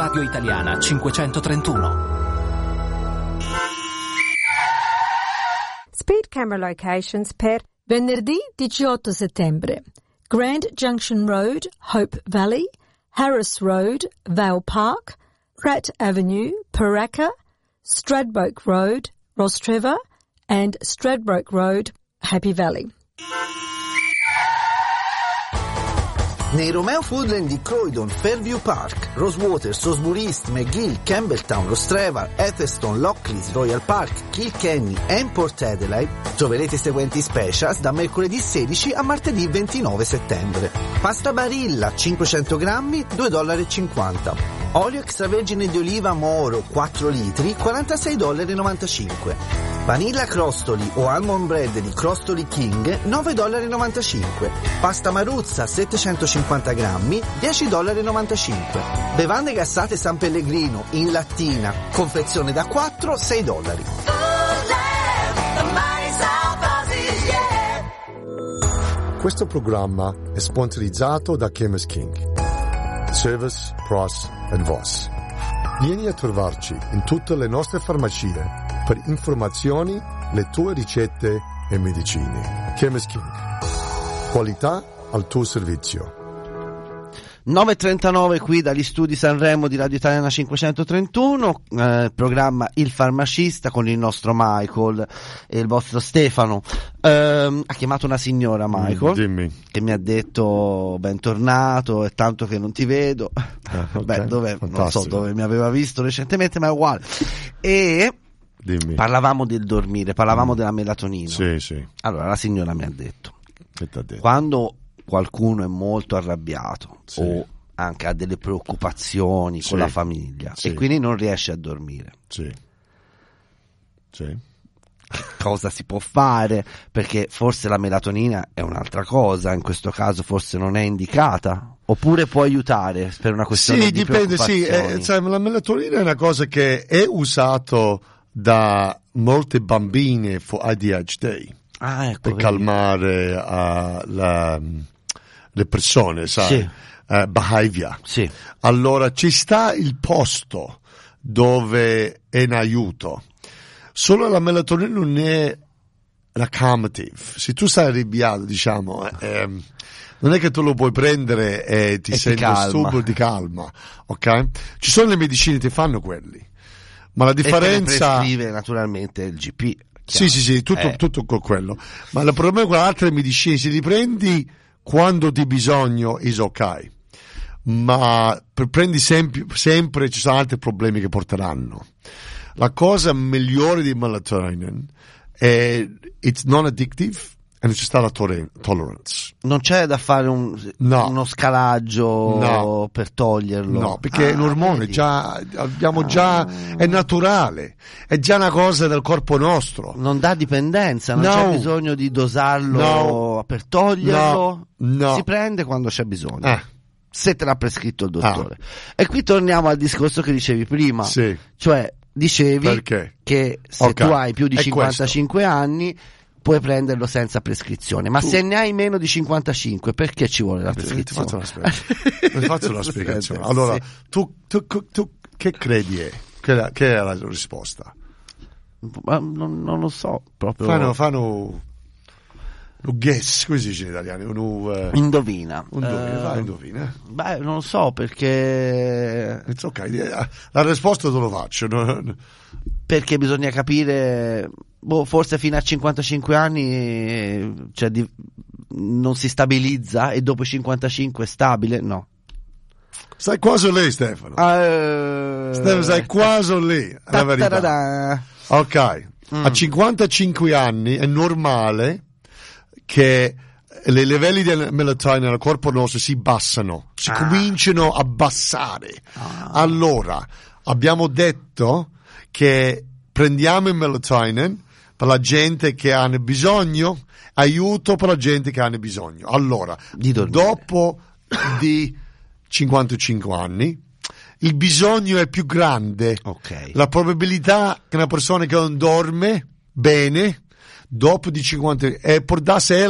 Radio Italiana 531. Speed camera locations per venerdì 18 settembre. Grand Junction Road, Hope Valley, Harris Road, Vale Park, Pratt Avenue, Paraka, Stradbroke Road, Rostrevor, and Stradbroke Road, Happy Valley. Nei Romeo Foodland di Croydon, Fairview Park, Rosewater, Salisbury East, McGill, Campbelltown, Rostrevor, Etherston, Lockleys, Royal Park, Kilkenny e Port Adelaide troverete i seguenti specials da mercoledì 16 a martedì 29 settembre. Pasta Barilla 500 grammi, $2,50. Olio extravergine di oliva Moro 4 litri, $46,95. Vanilla Crostoli o Almond Bread di Crostoli King, $9,95. Pasta Maruzza 750 grammi, $10,95. Bevande gassate San Pellegrino in lattina, confezione da 4, $6. Questo programma è sponsorizzato da Chemist King. Service, price and Voss. Vieni a trovarci in tutte le nostre farmacie per informazioni, le tue ricette e medicine. Chemist King. Qualità al tuo servizio. 9.39 qui dagli studi Sanremo di Radio Italiana 531, programma Il Farmacista con il nostro Michael e il vostro Stefano. Ha chiamato una signora, Michael, dimmi. Che mi ha detto bentornato, è tanto che non ti vedo. Okay, dove, fantastico. non so dove mi aveva visto recentemente, ma è uguale. E dimmi. Parlavamo del dormire, parlavamo della melatonina. Sì. Allora la signora mi ha detto, Che t'ha detto? quando qualcuno è molto arrabbiato, sì, o anche ha delle preoccupazioni, sì, con la famiglia, sì, e quindi non riesce a dormire, sì, cosa si può fare? Perché forse la melatonina è un'altra cosa, in questo caso forse non è indicata, oppure può aiutare per una questione sì, di dipende, sì, preoccupazioni. la melatonina è una cosa che è usato da molte bambine for ADHD, Ecco, per calmare le persone, sai, sì, behavior. sì, Allora ci sta il posto dove è in aiuto. Solo la melatonina non è la calmative. Se tu stai arrabbiato, diciamo, non è che tu lo puoi prendere e ti senti stupido, ti calma, ok? Ci sono le medicine che ti fanno quelli, ma la differenza prescrive naturalmente il GP. Sì, tutto con quello. Ma il problema con altre medicine, se li prendi quando ti bisogno, is ok. Ma prendi sempre ci sono altri problemi che porteranno. La cosa migliore di melatonin è it's non addictive e ci sta la tolerance. Non c'è da fare uno scalaggio per toglierlo. No, perché è un ormone, è naturale, è già una cosa del corpo nostro. Non dà dipendenza, non c'è bisogno di dosarlo per toglierlo. No. Si prende quando c'è bisogno. Se te l'ha prescritto il dottore. E qui torniamo al discorso che dicevi prima. Sì. Cioè, dicevi perché? Che se tu hai più di 55 anni puoi prenderlo senza prescrizione, ma se ne hai meno di 55 perché ci vuole la prescrizione? Ti faccio una spiegazione. Allora, tu che credi è? Che è la risposta? Ma non lo so, proprio fanno lo guess, come si dice in italiano? Indovina. Indovina. Beh, non lo so, perché it's okay. La risposta te lo faccio. Perché bisogna capire, forse fino a 55 anni non si stabilizza e dopo i 55 è stabile? No. Sei quasi lì, Stefano. Sei quasi lì, la verità. Ok, a 55 anni è normale che i livelli di melatonina nel corpo nostro si abbassano, si cominciano a abbassare. Allora, abbiamo detto che prendiamo il melatonina per la gente che ha bisogno, aiuto per la gente che ha bisogno. Allora, dopo di 55 anni, il bisogno è più grande. Okay. La probabilità che una persona che non dorme bene dopo di 50 e può darsi